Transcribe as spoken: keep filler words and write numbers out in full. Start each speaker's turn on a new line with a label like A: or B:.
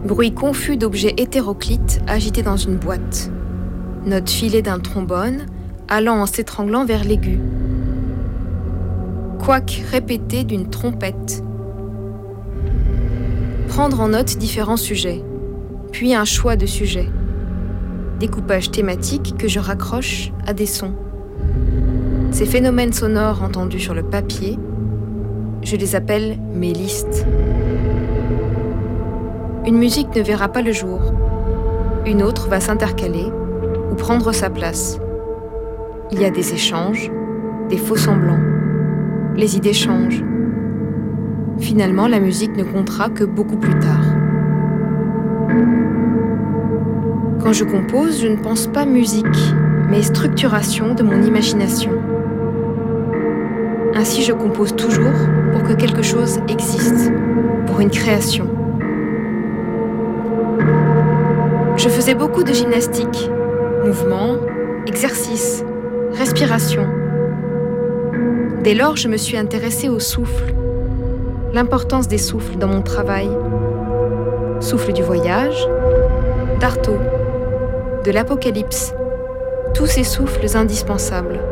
A: Bruit confus d'objets hétéroclites agités dans une boîte. Note filée d'un trombone allant en s'étranglant vers l'aigu. Couac répété d'une trompette. Prendre en note différents sujets, puis un choix de sujets. Découpage thématique que je raccroche à des sons. Ces phénomènes sonores entendus sur le papier, je les appelle mes listes. Une musique ne verra pas le jour. Une autre va s'intercaler ou prendre sa place. Il y a des échanges, des faux-semblants. Les idées changent. Finalement, la musique ne comptera que beaucoup plus tard. Quand je compose, je ne pense pas musique, mais structuration de mon imagination. Ainsi, je compose toujours pour que quelque chose existe, pour une création. Je faisais beaucoup de gymnastique, mouvement, exercice, respiration. Dès lors, je me suis intéressée au souffle, l'importance des souffles dans mon travail. Souffle du voyage, d'Artaud, de l'Apocalypse, tous ces souffles indispensables.